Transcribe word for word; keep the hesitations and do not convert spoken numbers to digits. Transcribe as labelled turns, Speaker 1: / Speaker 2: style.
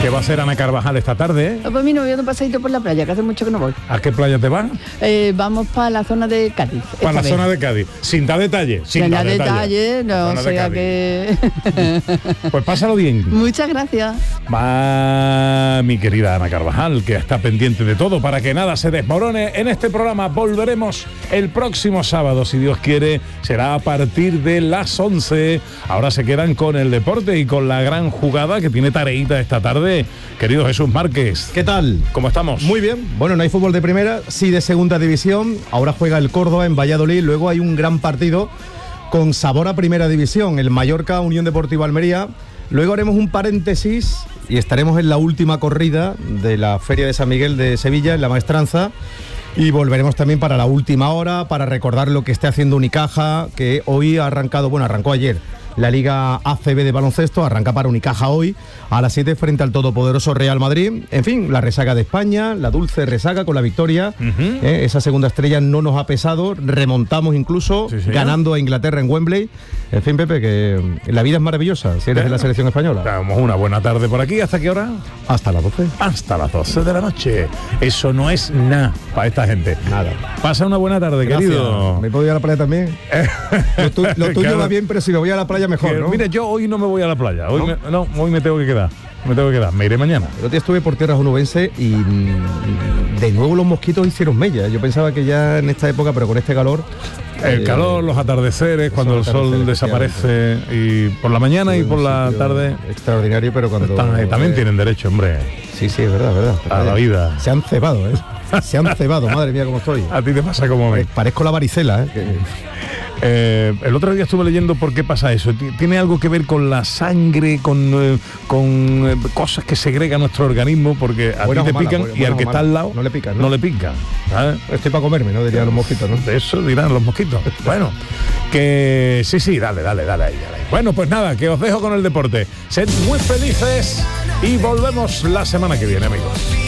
Speaker 1: ¿Qué va a hacer Ana Carvajal esta tarde? ¿eh?
Speaker 2: Pues mira, me voy a dar un paseíto por la playa, que hace mucho que no voy.
Speaker 1: ¿A qué playa te vas?
Speaker 2: Eh, vamos para la zona de Cádiz.
Speaker 1: Para la vez. zona de Cádiz. Sin dar detalle. Sin,
Speaker 2: sin dar
Speaker 1: detalle,
Speaker 2: detalle, no
Speaker 1: zona
Speaker 2: sea que...
Speaker 1: Pues pásalo bien.
Speaker 2: Muchas gracias.
Speaker 1: Va mi querida Ana Carvajal, que está pendiente de todo para que nada se desmorone. En este programa volveremos el próximo sábado, si Dios quiere, será a partir de las once. Ahora se quedan con el deporte y con la gran jugada que tiene tareita esta tarde. Querido Jesús Márquez.
Speaker 3: ¿Qué tal?
Speaker 1: ¿Cómo estamos?
Speaker 3: Muy bien. Bueno, no hay fútbol de primera, sí de segunda división. Ahora juega el Córdoba en Valladolid. Luego hay un gran partido con sabor a primera división, el Mallorca Unión Deportiva Almería. Luego haremos un paréntesis y estaremos en la última corrida de la Feria de San Miguel de Sevilla, en la Maestranza. Y volveremos también para la última hora, para recordar lo que esté haciendo Unicaja, que hoy ha arrancado, bueno, arrancó ayer la Liga A C B de baloncesto, arranca para Unicaja hoy a las siete frente al todopoderoso Real Madrid. En fin, la resaca de España, la dulce resaca con la victoria. Uh-huh. eh, esa segunda estrella no nos ha pesado, remontamos incluso, sí, ganando a Inglaterra en Wembley. En fin, Pepe, que la vida es maravillosa si eres de la selección española.
Speaker 1: Damos una buena tarde por aquí. ¿Hasta qué hora?
Speaker 3: Hasta las doce.
Speaker 1: Hasta las doce de la noche. Eso no es nada para esta gente.
Speaker 3: Nada.
Speaker 1: Pasa una buena tarde,
Speaker 3: gracias,
Speaker 1: querido.
Speaker 3: ¿Me puedo ir a la playa también? Lo, tu, lo tuyo claro. Va bien, pero si me voy a la playa mejor, ¿no?
Speaker 1: Mira, yo hoy no me voy a la playa. Hoy,
Speaker 3: ¿No?
Speaker 1: Me, no, hoy me tengo que quedar. Me tengo que quedar. Me iré mañana.
Speaker 3: El otro día estuve por tierras onubenses y de nuevo los mosquitos hicieron mella. Yo pensaba que ya en esta época, pero con este calor...
Speaker 1: El eh, calor, los atardeceres, cuando el sol desaparece y por la mañana sí, y por la tarde...
Speaker 3: Extraordinario, pero cuando...
Speaker 1: Están, eh, también tienen derecho, hombre.
Speaker 3: Sí, sí, es verdad, es verdad.
Speaker 1: A la vida.
Speaker 3: Se han cebado, ¿eh? Se han cebado, madre mía, cómo estoy.
Speaker 1: A ti te pasa como a mí.
Speaker 3: Parezco la varicela, ¿eh? Que...
Speaker 1: Eh, el otro día estuve leyendo por qué pasa eso. Tiene algo que ver con la sangre, con, eh, con eh, cosas que segrega nuestro organismo, porque a
Speaker 3: buena
Speaker 1: ti te
Speaker 3: mala,
Speaker 1: pican
Speaker 3: buena,
Speaker 1: y al que está al lado
Speaker 3: no le pican, ¿no?
Speaker 1: No le pica. ¿Sabes?
Speaker 3: Estoy para comerme, ¿no? Dirían los mosquitos, ¿no?
Speaker 1: Eso dirán los mosquitos. Bueno, que sí, sí, dale, dale, dale ahí, dale. Bueno, pues nada, que os dejo con el deporte. Sed muy felices y volvemos la semana que viene, amigos.